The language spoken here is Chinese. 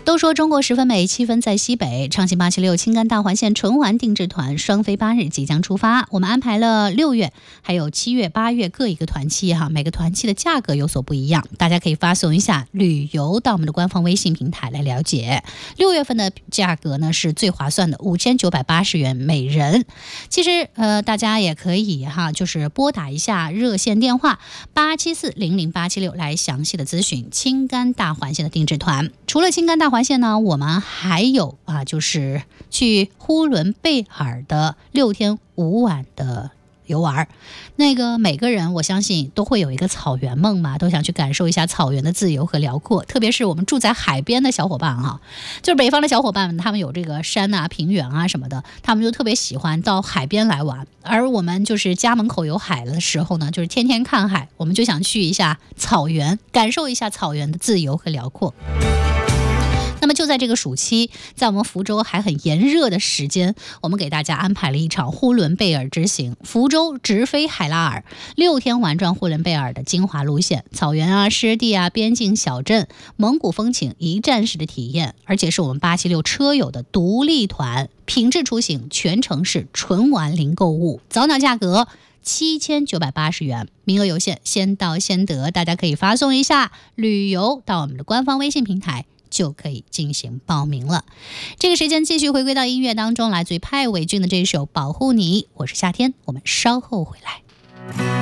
都说中国十分美，七分在西北。畅行876青甘大环线纯环定制团双飞8日即将出发，我们安排了6月还有7月8月各一个团期哈，每个团期的价格有所不一样，大家可以发送一下旅游到我们的官方微信平台来了解。6月份的价格呢是最划算的，5980元每人。其实大家也可以就是拨打一下热线电话87400876来详细的咨询青甘大环线的定制团。除了青甘大环线呢，我们还有就是去呼伦贝尔的6天5晚的游玩。那个每个人我相信都会有一个草原梦嘛，都想去感受一下草原的自由和辽阔，特别是我们住在海边的小伙伴就是北方的小伙伴们，他们有这个山平原什么的，他们就特别喜欢到海边来玩。而我们就是家门口有海的时候呢，就是天天看海，我们就想去一下草原，感受一下草原的自由和辽阔。那么就在这个暑期，在我们福州还很炎热的时间，我们给大家安排了一场呼伦贝尔之行，福州直飞海拉尔，6天玩转呼伦贝尔的精华路线，草原湿地边境小镇，蒙古风情一站式的体验，而且是我们876车友的独立团，品质出行，全程是纯玩零购物，早鸟价格7980元，名额有限，先到先得，大家可以发送一下旅游到我们的官方微信平台就可以进行报名了。这个时间继续回归到音乐当中，来自于派伟俊的这首《保护你》，我是夏天，我们稍后回来。